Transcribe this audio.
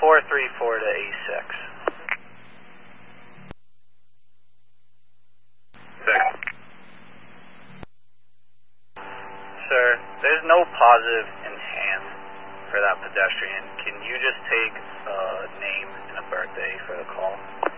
434 to A6. Sir, there's no positive in hand for that pedestrian. Can you just take a name and a birthday for the call?